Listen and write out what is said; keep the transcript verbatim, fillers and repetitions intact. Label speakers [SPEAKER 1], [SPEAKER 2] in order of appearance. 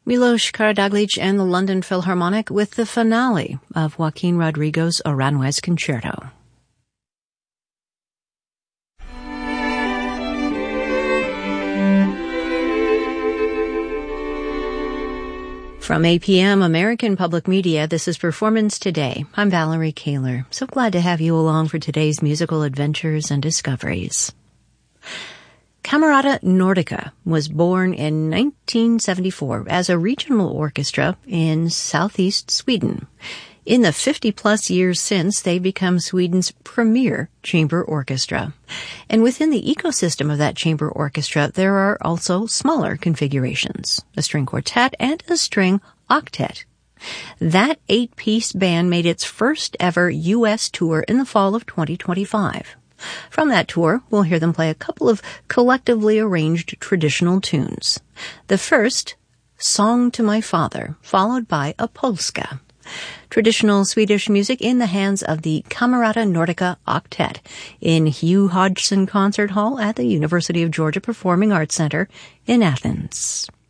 [SPEAKER 1] Milos Karadzic and the London Philharmonic with the finale of Joaquin Rodrigo's Aranjuez Concerto. From A P M American Public Media, this is Performance Today. I'm Valerie Kaler. So glad to have you along for today's musical adventures and discoveries. Camerata Nordica was born in nineteen seventy-four as a regional orchestra in southeast Sweden. In the fifty-plus years since, they've become Sweden's premier chamber orchestra. And within the ecosystem of that chamber orchestra, there are also smaller configurations, a string quartet and a string octet. That eight-piece band made its first ever U S tour in the fall of twenty twenty-five. From that tour, we'll hear them play a couple of collectively arranged traditional tunes. The first, Song to My Father, followed by a polska. Traditional Swedish music in the hands of the Camerata Nordica Octet in Hugh Hodgson Concert Hall at the University of Georgia Performing Arts Center in Athens.